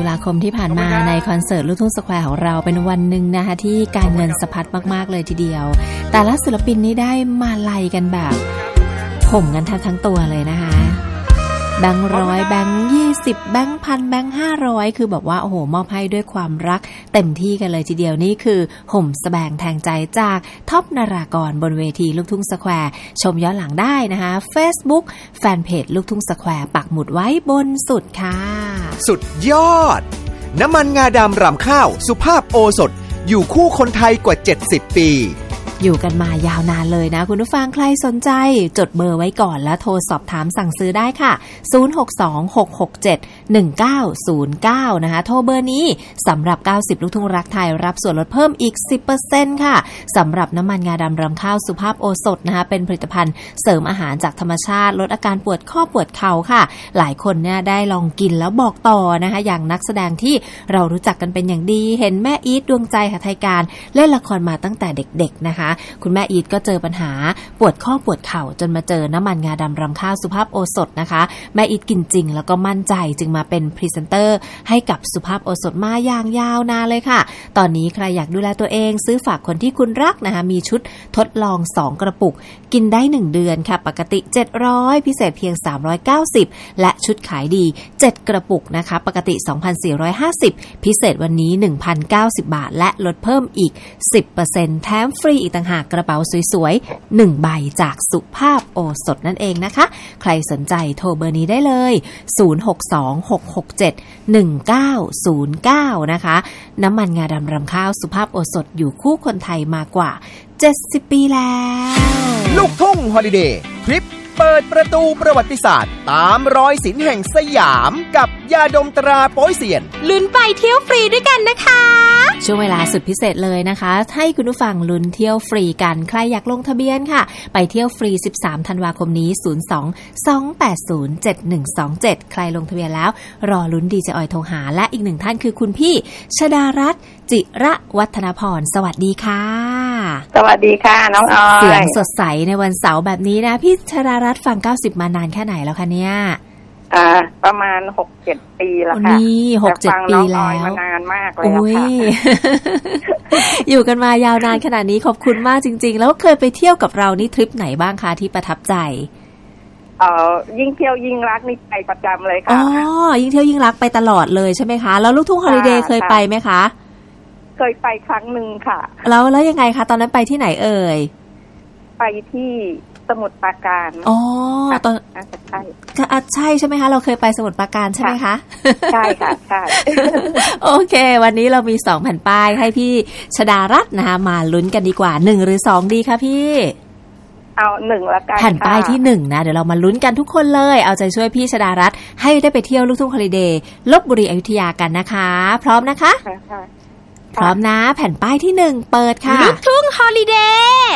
ตุลาคมที่ผ่านมาในคอนเสิร์ตลูกทุ่งสแควร์ของเราเป็นวันหนึ่งนะคะที่การเงินสะพัดมากๆเลยทีเดียวแต่ละศิลปินนี้ได้มาลัยกันแบบผมกันทั้งตัวเลยนะคะแบงค์100แบงค์20แบงค์พันแบงค์500คือแบบว่าโอ้โหมอบให้ด้วยความรักเต็มที่กันเลยทีเดียวนี่คือห่มสแบงแทงใจจากท็อปนารากรบนเวทีลูกทุ่งสแควร์ชมย้อนหลังได้นะคะ Facebook แฟนเพจลูกทุ่งสแควร์ปักหมุดไว้บนสุดค่ะสุดยอดน้ำมันงาดำรำข้าวสุภาพโอสถอยู่คู่คนไทยกว่า70ปีอยู่กันมายาวนานเลยนะคุณผู้ฟังใครสนใจจดเบอร์ไว้ก่อนแล้วโทรสอบถามสั่งซื้อได้ค่ะ0626671909นะคะโทรเบอร์นี้สำหรับ90ลูกทุ่งรักไทยรับส่วนลดเพิ่มอีก 10% ค่ะสำหรับน้ำมันงาดำรำข้าวสุภาพโอสถนะคะเป็นผลิตภัณฑ์เสริมอาหารจากธรรมชาติลดอาการปวดข้อปวดเข่าค่ะหลายคนเนี่ยได้ลองกินแล้วบอกต่อนะคะอย่างนักแสดงที่เรารู้จักกันเป็นอย่างดีเห็นแม่อีทดวงใจหทัยการเล่นละครมาตั้งแต่เด็กๆนะคะคุณแม่อีทก็เจอปัญหาปวดข้อปวดเข่าจนมาเจอน้ำมันงาดำรำข้าวสุภาพโอสถนะคะแม่อีทกินจริงแล้วก็มั่นใจจึงมาเป็นพรีเซนเตอร์ให้กับสุภาพโอสถมาอย่างยาวนานเลยค่ะตอนนี้ใครอยากดูแลตัวเองซื้อฝากคนที่คุณรักนะคะมีชุดทดลอง2กระปุกกินได้1เดือนค่ะปกติ700พิเศษเพียง390และชุดขายดี7กระปุกนะคะปกติ 2,450 พิเศษวันนี้ 1,090 บาทและลดเพิ่มอีก 10% แถมฟรีอีกต่างหากกระเป๋าสวยๆ1ใบจากสุภาพโอสถนั่นเองนะคะใครสนใจโทรเบอร์นี้ได้เลย0626671909นะคะน้ำมันงาดำรำข้าวสุภาพโอสถอยู่คู่คนไทยมากว่า70ปีแล้วลูกทุ่งฮอลิเดย์ทริปเปิดประตูประวัติศาสตร์ตามรอยศิลป์แห่งสยามกับยาดมตราโป๊ยเซียนลุ้นไปเที่ยวฟรีด้วยกันนะคะช่วงเวลาสุดพิเศษเลยนะคะให้คุณผู้ฟังลุ้นเที่ยวฟรีกันใครอยากลงทะเบียนค่ะไปเที่ยวฟรี13ธันวาคมนี้02-280-7127ใครลงทะเบียนแล้วรอลุ้นดีเจออยโทรหาและอีกหนึ่งท่านคือคุณพี่ชดารัตน์จิระวัฒนพรสวัสดีค่ะสวัสดีค่ะน้องออยเสียงสดใสในวันเสาร์แบบนี้นะพี่ชดารัตน์ฟัง90มานานแค่ไหนแล้วคะเนี่ยประมาณ 6-7 ปีแล้วค่ะนี่ 6-7 ปีแล้วมานานมากเลยค่ะอยู่กันมายาวนานขนาดนี้ขอบคุณมากจริงๆแล้วเคยไปเที่ยวกับเรานี่ทริปไหนบ้างคะที่ประทับใจยิ่งเที่ยวยิ่งรักนี่ไปประจำเลยค่ะยิ่งเที่ยวยิ่งรักไปตลอดเลยใช่ไหมคะแล้วลูกทุ่งฮอลิเดย์เคยไปไหมคะเคยไปครั้งนึงค่ะแล้วยังไงคะตอนนั้นไปที่ไหนเอ่ยไปที่สมุทรปราการตอนใช่ใช่ไหมคะเราเคยไปสมุทรปราการใช่ไหมคะใช่ค่ะใช่โอเควันนี้เรามี2แผ่นป้ายให้พี่ชดารัตน์นะคะมาลุ้นกันดีกว่า1หรือ2ดีคะพี่เอา1ละกันแผ่นป้ายที่1นะเดี๋ยวเรามาลุ้นกันทุกคนเลยเอาใจช่วยพี่ชดารัตน์ให้ได้ไปเที่ยวลูกทุ่งฮอลิเดย์ลพบุรีอยุธยากันนะคะพร้อมนะคะพร้อมนะแผ่นป้ายที่1เปิดค่ะลูกทุ่งฮอลิเดย์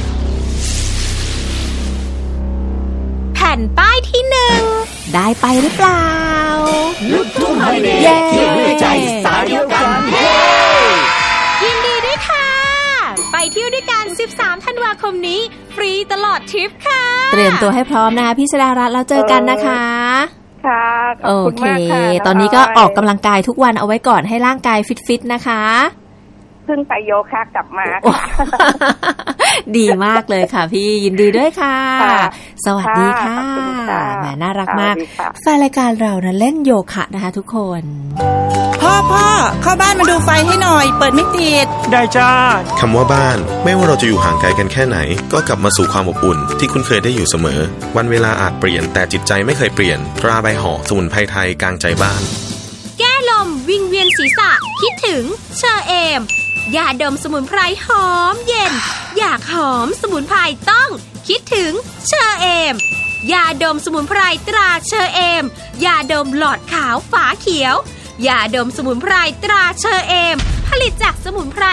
แผ่นป้ายที่1ได้ไปหรือเปล่าลูกทุ่งฮอลิเดย์เที่ยวด้วยใจสายเดียวกันยินดีด้วยค่ะไปเที่ยวด้วยกัน13ธันวาคมนี้ฟรีตลอดทริปค่ะเตรียมตัวให้พร้อมนะคะพี่ชดารัตน์แล้วเจอกันนะคะค่ะโอเคตอนนี้ก็ออกกำลังกายทุกวันเอาไว้ก่อนให้ร่างกายฟิตๆนะคะเพิ่งไปโยคะกลับมาค่ะดีมากเลยค่ะพี่ยินดีด้วยค่ะสวัสดีค่ะแหมน่ารักมากแฟนรายการเรานะเล่นโยคะนะคะทุกคนพ่อเข้าบ้านมาดูไฟให้หน่อยเปิดไม่ติดได้จ้าคำว่าบ้านไม่ว่าเราจะอยู่ห่างไกลกันแค่ไหนก็กลับมาสู่ความอบอุ่นที่คุณเคยได้อยู่เสมอวันเวลาอาจเปลี่ยนแต่จิตใจไม่เคยเปลี่ยนตราใบห่อสมุนไพรไทยกลางใจบ้านแก้ลมวิงเวียนศีรษะคิดถึงเชอเอมยาดมสมุนไพรหอมเย็นอยากหอมสมุนไพรต้องคิดถึงเชอเอมยาดมสมุนไพรตราเชอเอมยาดมหลอดขาวฝาเขียวยาดมสมุนไพรตราเชอเอมผลิตจากสมุนไพร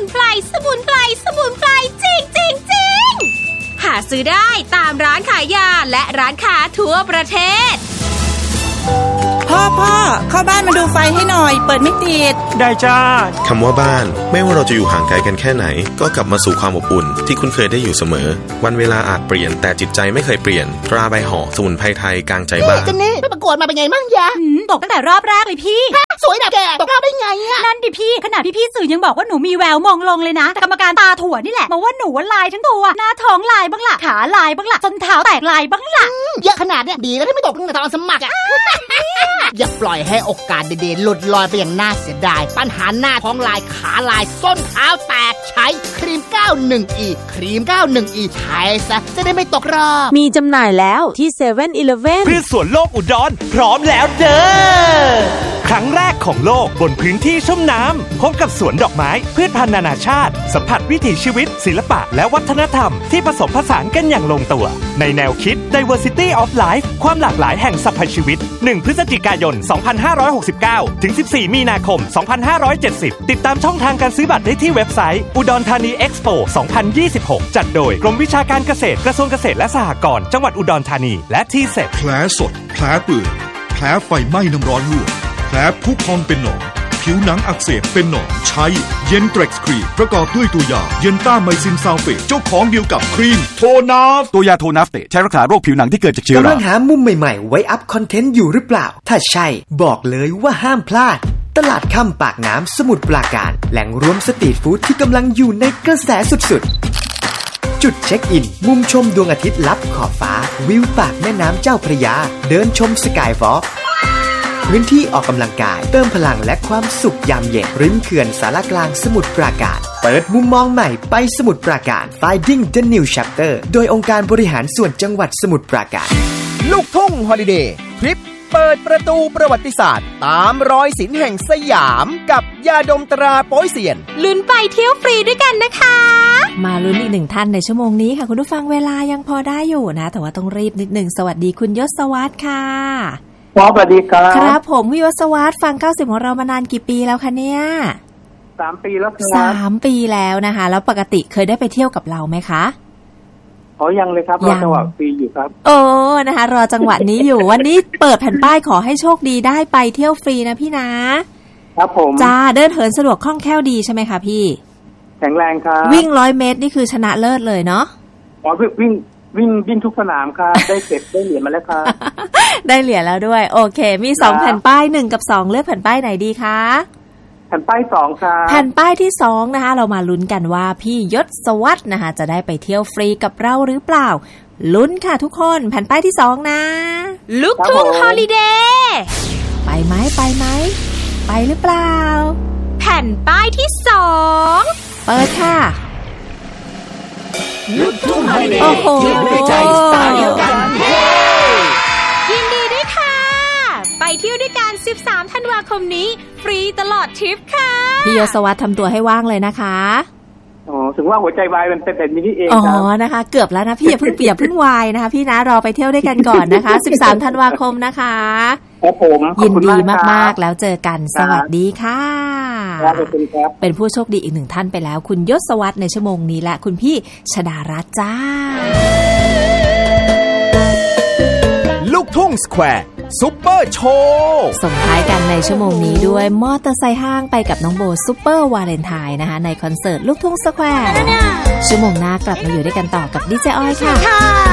จริงหาซื้อได้ตามร้านขายยาและร้านค้าทั่วประเทศพ่อพ่อเข้าบ้านมาดูไฟให้หน่อยเปิดไม่ติดได้จ้าคำว่าบ้านไม่ว่าเราจะอยู่ห่างไกลกันแค่ไหนก็กลับมาสู่ความอบอุ่นที่คุ้นเคยได้อยู่เสมอวันเวลาอาจเปลี่ยนแต่จิตใจไม่เคยเปลี่ยนตราใบห่อสมุนไพรไทยกลางใจบ้านกันนี่ไปประกวดมาเป็นไงมั่งยะตกตั้งแต่รอบแรกเลยพี่สวยแบบแกตกรอบได้ไงอ่ะนั่นดิพี่ขนาดพี่สื่อยังบอกว่าหนูมีแววมองลงเลยนะแต่กรรมการตาถั่วนี่แหละมาว่าหนูลายทั้งตัวหน้าท้องลายบ้างล่ะขาลายบ้างล่ะส้นเท้าแตกลายบ้างล่ะเยอะขนาดเนี้ยดีแล้วที่ไม่ตกตั้งแต่ตอนสมัครอ่ะอย่าปล่อยให้โอกาสเด่นๆหลุดลอยไปอย่างน่าเสียดายปัญหาหน้าท้องลายขาลายส้นเท้าแตกใช้ครีม 91E ครีม 91E ใช้ซะจะได้ไม่ตกรอบมีจำหน่ายแล้วที่ 7-Eleven พืชสวนโลกอุดรพร้อมแล้วเด้อครั้งแรกของโลกบนพื้นที่ชุ่มน้ำพบกับสวนดอกไม้พืชพันธุ์นานาชาติสัมผัสวิถีชีวิตศิลปะและวัฒนธรรมที่ผสมผสานกันอย่างลงตัวในแนวคิด Diversity of Life ความหลากหลายแห่งสรรพชีวิต1พฤศจิกายน2569ถึง14มีนาคม2570ติดตามช่องทางการซื้อบัตรได้ที่เว็บไซต์อุดรธานีเอ็กซ์โป2026จัดโดยกรมวิชาการเกษตรกระทรวงเกษตรและสหกรณ์จังหวัดอุดรธานีและที่เสร็จแผลสดแผลเปื่อยแผลไฟไหม้น้ำร้อนลวกแผลพุพองเป็นหนองผิวหนังอักเสบเป็นหนองใช้เย็นเทร็กซ์ครีมประกอบด้วยตัวยาเย็นต้าไมซินซัลเฟตเจ้าของเดียวกับครีมโทนาฟตัวยาโทนาฟเตใช้รักษาโรคผิวหนังที่เกิดจากเชื้อรากำลังหามุมใหม่ๆไว้อัพคอนเทนต์อยู่หรือเปล่าถ้าใช่บอกเลยว่าห้ามพลาดตลาดค่ำปากน้ำสมุทรปราการแหล่งรวมสตรีทฟู้ดที่กำลังอยู่ในกระแสสุดๆจุดเช็คอินมุมชมดวงอาทิตย์ลับขอบฟ้าวิวปากแม่น้ำเจ้าพระยาเดินชมสกายวอล์กพื้นที่ออกกำลังกายเติมพลังและความสุขยามเย็นริมเขื่อนสารกลางสมุทรปราการเปิดมุมมองใหม่ไปสมุทรปราการ Finding the New Chapter โดยองค์การบริหารส่วนจังหวัดสมุทรปราการลูกทุ่งฮอลิเดย์ทริปเปิดประตูประวัติศาสตร์ตามรอยศิลป์แห่งสยามกับยาดมตราโป๊ยเซียนลุ้นไปเที่ยวฟรีด้วยกันนะคะมาลุ้นอีกหนึ่งท่านในชั่วโมงนี้ค่ะคุณผู้ฟังเวลายังพอได้อยู่นะแต่ว่าต้องรีบนิดนึงสวัสดีคุณยศวัฒน์ค่ะสวัสดีครับครับผมวิวสวัสดิ์ฟัง90ของเรามานานกี่ปีแล้วคะเนี่ย 3 ปีแล้วครับ 3 ปีแล้วนะคะแล้วปกติเคยได้ไปเที่ยวกับเราไหมคะยังเลยครับรอจังหวะฟรีอยู่ครับนะคะรอจังหวะนี้อยู่ วันนี้เปิดแผ่นป้ายขอให้โชคดีได้ไปเที่ยวฟรีนะพี่นะครับผมจ้าเดินเหินสะดวกคล่องแคล่วดีใช่ไหมคะพี่แข็งแรงครับวิ่ง100 เมตรนี่คือชนะเลิศเลยเนาะวิ่งทุกสนามครับได้เก็บได้เหรียญมาแล้วครับได้เหรียญแล้วด้วยโอเคมี2แผ่นป้าย1กับ2เลือกแผ่นป้ายไหนดีคะแผ่นป้าย2ครับแผ่นป้ายที่2นะคะเรามาลุ้นกันว่าพี่ยศวัฒน์นะคะจะได้ไปเที่ยวฟรีกับเราหรือเปล่าลุ้นค่ะทุกคนแผ่นป้ายที่2นะลูกทุ่งฮอลิเดย์ไปไหมไปหรือเปล่าแผ่นป้ายที่2 เปิดค่ะลูกทุ่งฮอลิเดย์เที่ยวด้วยใจสไตล์เดียวกันยินดีด้วยค่ะไปเที่ยวด้วยกัน13ธันวาคมนี้ฟรีตลอดทริปค่ะพี่ยศวัฒน์ทำตัวให้ว่างเลยนะคะถึงว่าหัวใจวายมันเป็นแบบนี้เองครับนะคะเกือบแล้วนะพี่อย่าเพิ่งวายนะคะพี่นะรอไปเที่ยวด้วยกันก่อนนะคะ13ธันวาคมนะคะครับผมยินดีมากๆแล้วเจอกันสวัสดีค่ะเป็นผู้โชคดีอีก1ท่านไปแล้วคุณยศวัฒน์ในชั่วโมงนี้และคุณพี่ชดารัตน์จ้าลูกทุ่งสแควร์ซุปเปอร์โชว์ส่งท้ายกันในชั่วโมงนี้ด้วยมอเตอร์ไซค์ห้างไปกับน้องโบซุปเปอร์วาเลนไทน์นะคะในคอนเสิร์ตลูกทุ่งสแควร์ชั่วโมงหน้ากลับมาอยู่ด้วยกันต่อกับดีเจออยค่ะ